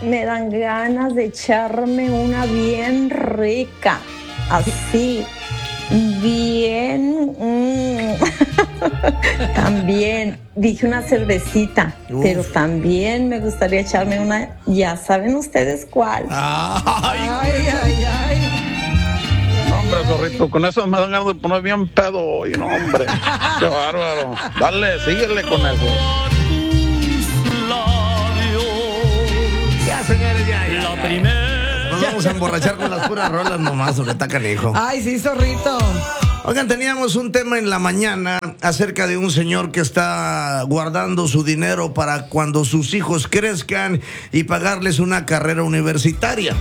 me dan ganas de echarme una bien rica, así, bien. También dije una cervecita, pero también me gustaría echarme una, ya saben ustedes cuál. Hombre, zorrito, con eso me dan ganas de poner bien pedo hoy, no, hombre. Qué bárbaro. Dale, síguele con eso. Ya, señores, ya. Nos vamos a emborrachar con las puras rolas nomás, o que está canijo. Ay, sí, zorrito. Oigan, teníamos un tema en la mañana acerca de un señor que está guardando su dinero para cuando sus hijos crezcan y pagarles una carrera universitaria.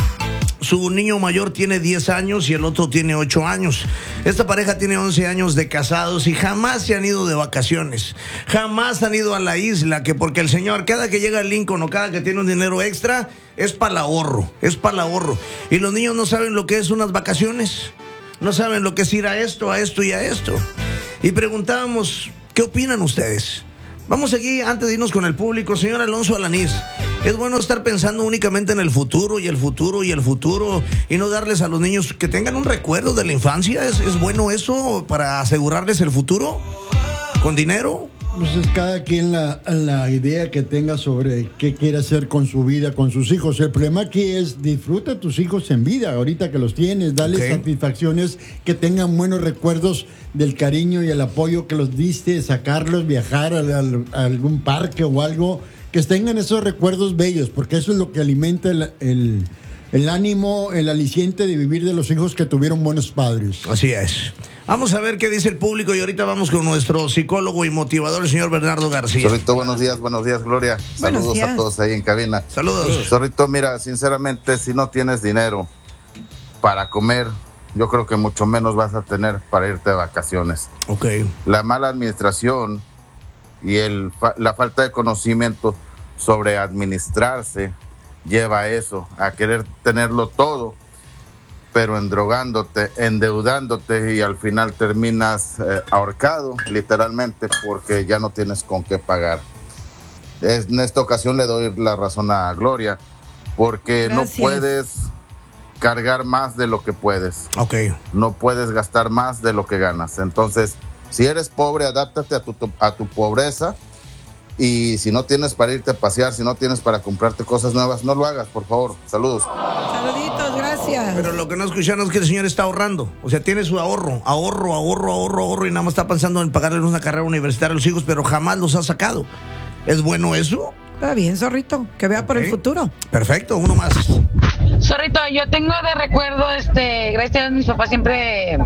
Su niño mayor tiene 10 años y el otro tiene 8 años. Esta pareja tiene 11 años de casados y jamás se han ido de vacaciones. Jamás han ido a la isla, que porque el señor, cada que llega a Lincoln o cada que tiene un dinero extra, es para el ahorro, es para el ahorro. Y los niños no saben lo que es unas vacaciones. No saben lo que es ir a esto y a esto. Y preguntábamos, ¿qué opinan ustedes? Vamos aquí, antes de irnos con el público, señor Alonso Alanís. Es bueno estar pensando únicamente en el futuro y el futuro y el futuro y no darles a los niños que tengan un recuerdo de la infancia. ¿Es bueno eso para asegurarles el futuro? ¿Con dinero? Pues es cada quien la idea que tenga sobre qué quiere hacer con su vida, con sus hijos. El problema aquí es disfruta a tus hijos en vida, ahorita que los tienes, dale satisfacciones, que tengan buenos recuerdos del cariño y el apoyo que los diste, sacarlos, viajar a algún parque o algo, que tengan esos recuerdos bellos, porque eso es lo que alimenta el ánimo, el aliciente de vivir de los hijos que tuvieron buenos padres. Así es. Vamos a ver qué dice el público y ahorita vamos con nuestro psicólogo y motivador, el señor Bernardo García. Zorrito, buenos días, Gloria. Saludos a todos ahí en cabina. Saludos. Zorrito, mira, sinceramente, si no tienes dinero para comer, yo creo que mucho menos vas a tener para irte de vacaciones. Ok. La mala administración y la falta de conocimiento sobre administrarse lleva a eso, a querer tenerlo todo, pero endrogándote, endeudándote y al final terminas ahorcado, literalmente, porque ya no tienes con qué pagar. En esta ocasión le doy la razón a Gloria, porque Gracias. No puedes cargar más de lo que puedes. Ok. No puedes gastar más de lo que ganas. Entonces, si eres pobre, adáptate a tu pobreza. Y si no tienes para irte a pasear, si no tienes para comprarte cosas nuevas, no lo hagas, por favor. Saludos. Saluditos, gracias. Pero lo que no escucharon es que el señor está ahorrando. O sea, tiene su ahorro y nada más está pensando en pagarle una carrera universitaria a los hijos, pero jamás los ha sacado. ¿Es bueno eso? Está bien, zorrito, que vea por el futuro. Perfecto, uno más. Zorrito, yo tengo de recuerdo, gracias a Dios, mis papás siempre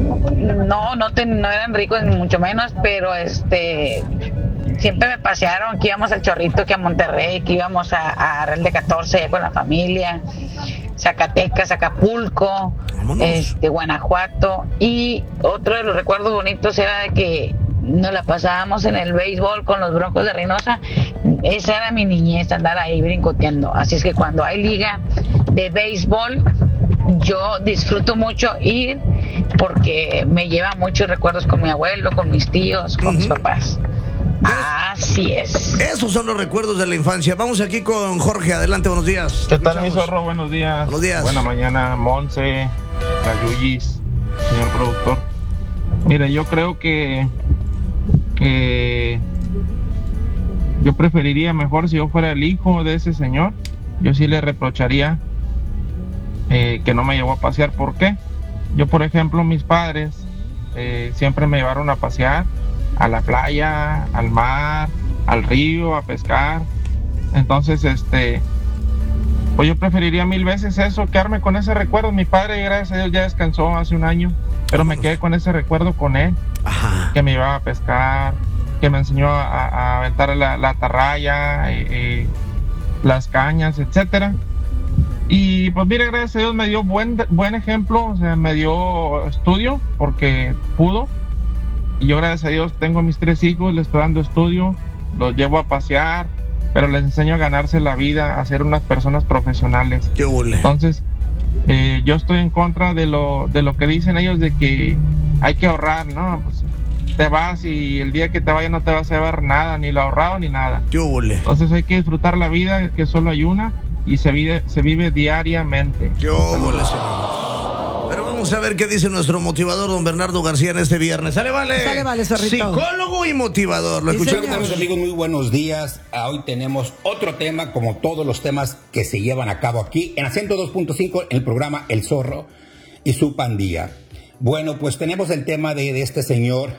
no eran ricos ni mucho menos, pero siempre me pasearon, que íbamos al Chorrito, que a Monterrey, que íbamos a Real de 14 con la familia, Zacatecas, Acapulco, Guanajuato. Y otro de los recuerdos bonitos era de que nos la pasábamos en el béisbol con los Broncos de Reynosa. Esa era mi niñez, andar ahí brincoteando. Así es que cuando hay liga de béisbol, yo disfruto mucho ir porque me lleva muchos recuerdos con mi abuelo, con mis tíos, con mis papás. Así es. Esos son los recuerdos de la infancia. Vamos aquí con Jorge. Adelante, buenos días. ¿Qué tal, mi zorro? Buenos días. Buenos días. Buena mañana, Monse, Gayullis, señor productor. Mire, yo creo que yo preferiría mejor si yo fuera el hijo de ese señor. Yo sí le reprocharía que no me llevó a pasear. ¿Por qué? Yo, por ejemplo, mis padres siempre me llevaron a pasear a la playa, al mar, al río, a pescar. Entonces, pues yo preferiría 1000 veces eso, quedarme con ese recuerdo. Mi padre, gracias a Dios, ya descansó hace un año, pero me quedé con ese recuerdo con él. Ajá. Que me llevaba a pescar, que me enseñó a aventar la atarraya, las cañas, etcétera. Y pues mire, gracias a Dios me dio buen ejemplo, o sea, me dio estudio porque pudo. Y yo, gracias a Dios, tengo a mis 3 hijos, les estoy dando estudio, los llevo a pasear, pero les enseño a ganarse la vida, a ser unas personas profesionales. ¡Qué bole! Entonces, yo estoy en contra de lo que dicen ellos de que hay que ahorrar, ¿no? Pues te vas y el día que te vayas no te vas a llevar nada, ni lo ahorrado ni nada. ¡Qué bole! Entonces hay que disfrutar la vida, que solo hay una, y se vive diariamente. Yo, pero vamos a ver qué dice nuestro motivador, don Bernardo García, en este viernes. Sale, vale. Sale, vale, zorrito. Psicólogo y motivador. Lo Sí, escuchamos. señor. Amigos, amigos, muy buenos días. Hoy tenemos otro tema, como todos los temas que se llevan a cabo aquí en Acento 2.5, en el programa El Zorro y su pandilla. Bueno, pues tenemos el tema de este señor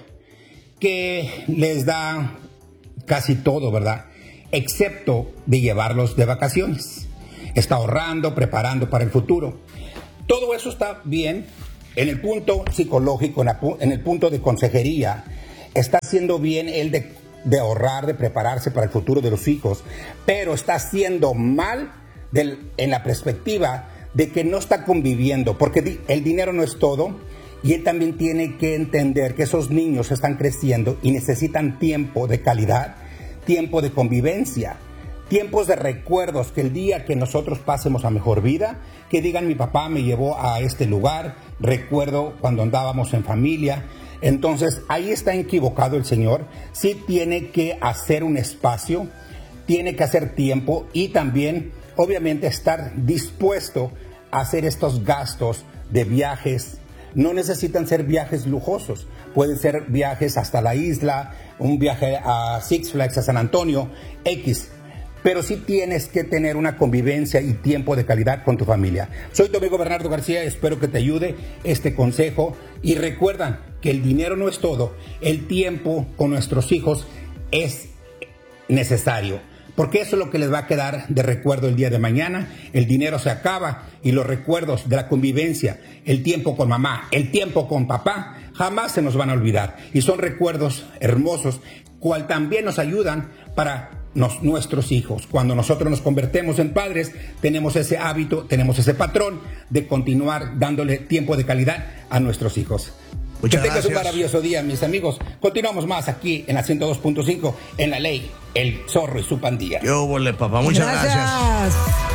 que les da casi todo, ¿verdad? Excepto de llevarlos de vacaciones. Está ahorrando, preparando para el futuro. Todo eso está bien en el punto psicológico, en el punto de consejería. Está haciendo bien él de ahorrar, de prepararse para el futuro de los hijos, pero está haciendo mal en la perspectiva de que no está conviviendo, porque el dinero no es todo, y él también tiene que entender que esos niños están creciendo y necesitan tiempo de calidad, tiempo de convivencia, tiempos de recuerdos, que el día que nosotros pasemos a mejor vida, que digan: mi papá me llevó a este lugar, recuerdo cuando andábamos en familia. Entonces ahí está equivocado el señor. Sí tiene que hacer un espacio, tiene que hacer tiempo y también obviamente estar dispuesto a hacer estos gastos de viajes. No necesitan ser viajes lujosos, pueden ser viajes hasta la isla, un viaje a Six Flags, a San Antonio, X. Pero sí tienes que tener una convivencia y tiempo de calidad con tu familia. Soy tu amigo Bernardo García, espero que te ayude este consejo. Y recuerda que el dinero no es todo, el tiempo con nuestros hijos es necesario. Porque eso es lo que les va a quedar de recuerdo el día de mañana. El dinero se acaba y los recuerdos de la convivencia, el tiempo con mamá, el tiempo con papá, jamás se nos van a olvidar. Y son recuerdos hermosos, cual también nos ayudan para nuestros hijos. Cuando nosotros nos convertimos en padres, tenemos ese hábito, tenemos ese patrón de continuar dándole tiempo de calidad a nuestros hijos. Muchas que tengas un gracias. maravilloso día, mis amigos. Continuamos más aquí en la 102.5, en la ley, El Zorro y su pandilla. Yo volé, papá. Muchas gracias.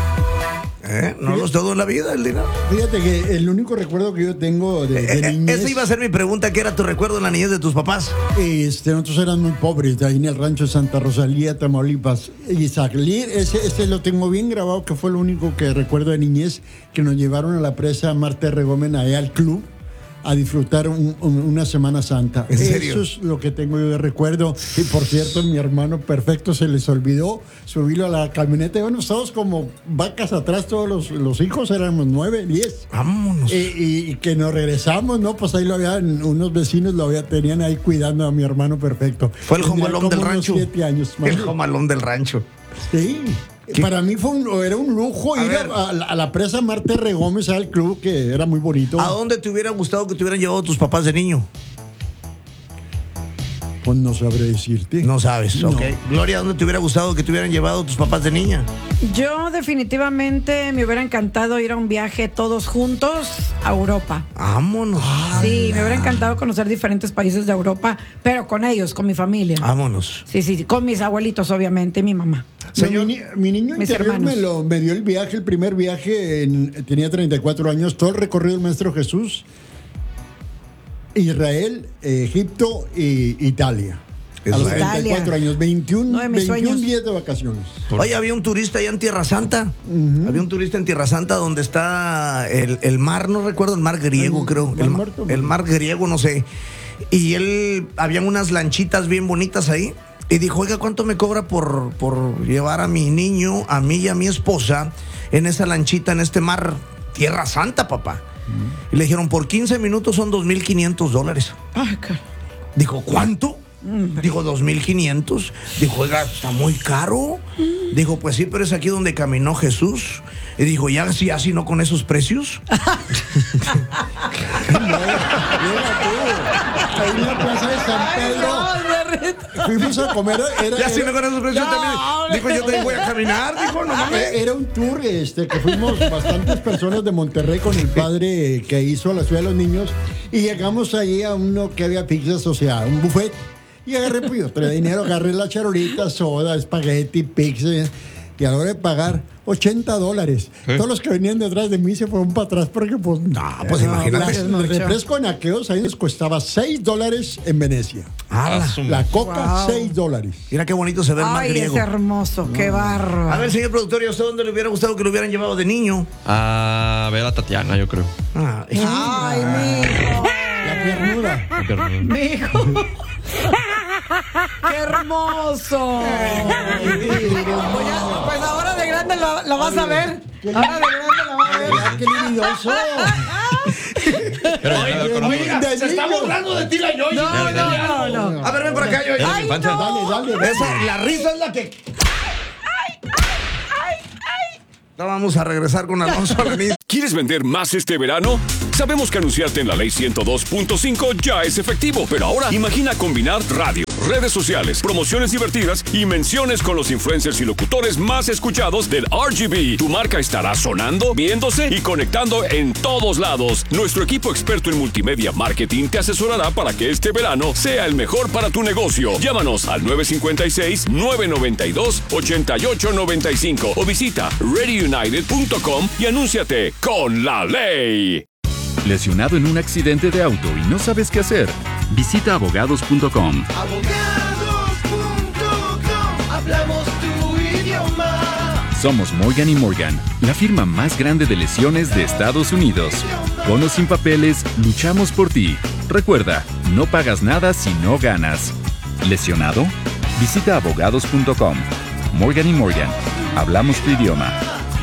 No lo es todo en la vida, el dinero. Fíjate que el único recuerdo que yo tengo de niñez... Esa iba a ser mi pregunta. ¿Qué era tu recuerdo en la niñez de tus papás? Nosotros éramos muy pobres, ahí en el rancho de Santa Rosalía, Tamaulipas. Y salir, ese lo tengo bien grabado, que fue lo único que recuerdo de niñez, que nos llevaron a la presa Marta R. Gómez, allá al club, a disfrutar una Semana Santa. ¿En serio? Eso es lo que tengo yo de recuerdo. Y por cierto, mi hermano perfecto se les olvidó subirlo a la camioneta. Y bueno, todos como vacas atrás, todos los hijos, éramos 9, 10. Vámonos. Y que nos regresamos, ¿no? Pues ahí lo habían, unos vecinos tenían ahí cuidando a mi hermano perfecto. Fue el jomalón del rancho. 7 años. El jomalón del rancho. Sí. ¿Qué? Para mí era un lujo ir a la presa Marta R. Gómez, al club, que era muy bonito. ¿A dónde te hubiera gustado que te hubieran llevado tus papás de niño? Pues no sabré decirte. No sabes, No. ok. Gloria, ¿a dónde te hubiera gustado que te hubieran llevado tus papás de niña? Yo definitivamente me hubiera encantado ir a un viaje todos juntos a Europa. Vámonos. Sí, me hubiera encantado conocer diferentes países de Europa, pero con ellos, con mi familia. Vámonos. Sí, con mis abuelitos, obviamente, y mi mamá. Señor, mi niño Mis interior hermanos. me dio el viaje, el primer viaje, tenía 34 años, todo el recorrido del Maestro Jesús, Israel, Egipto e Italia. A los Israel. 34 años, 21 Uno de mis sueños. días de vacaciones. Oye, había un turista allá en Tierra Santa. Había un turista en Tierra Santa donde está el mar, no recuerdo, el mar griego, creo. El mar griego, no sé. Y habían unas lanchitas bien bonitas ahí. Y dijo: oiga, ¿cuánto me cobra por llevar a mi niño, a mí y a mi esposa en esa lanchita, en este mar Tierra Santa, papá? Y le dijeron: por 15 minutos son $2,500. Ay, cara. Dijo: ¿cuánto? Dijo: 2,500. Dijo: oiga, está muy caro. Dijo: pues sí, pero es aquí donde caminó Jesús. Y dijo: ya sí, así no con esos precios. Ahí en la plaza de San Pedro fuimos a comer. Ya sí no con esos precios también. Dijo: yo también voy a caminar. Dijo: no mames. Era un tour que fuimos bastantes personas de Monterrey con el padre que hizo la ciudad de los niños, y llegamos ahí a uno que había pizzas, o sea, un buffet, y agarré, pues yo traía dinero, agarré la charolita, soda, espagueti, pizza, y a la hora de pagar $80. Todos los que venían detrás de mí se fueron para atrás porque pues pues imagínate. el refresco en aquellos años costaba $6 en Venecia. La coca, $6. Mira qué bonito se ve el mar Ay, griego. es hermoso, qué bárbaro. A ver, señor productor, ¿y a usted dónde le hubiera gustado que lo hubieran llevado de niño? A ver a Tatiana, yo creo. Ay, mijo. La piernuda. Mijo. ¡Qué hermoso! Pues ahora de grande la vas a ver. Ahora de grande la vas a ver. ¡Qué libidoso! Oiga, se está burlando de ti la Yoyi. No. A ver, ven por acá, Yoyi. Ay, no. Dale. La risa es la que... No, vamos a regresar con Alonso Alanís. ¿Quieres vender más este verano? Sabemos que anunciarte en la Ley 102.5 ya es efectivo, pero ahora imagina combinar radio, redes sociales, promociones divertidas y menciones con los influencers y locutores más escuchados del RGB. Tu marca estará sonando, viéndose y conectando en todos lados. Nuestro equipo experto en multimedia marketing te asesorará para que este verano sea el mejor para tu negocio. Llámanos al 956-992-8895 o visita readyunited.com y anúnciate con la ley. ¿Lesionado en un accidente de auto y no sabes qué hacer? Visita abogados.com. Hablamos tu idioma. Somos Morgan & Morgan, la firma más grande de lesiones de Estados Unidos. Con o sin papeles, luchamos por ti. Recuerda, no pagas nada si no ganas. ¿Lesionado? Visita abogados.com. Morgan & Morgan, hablamos tu idioma.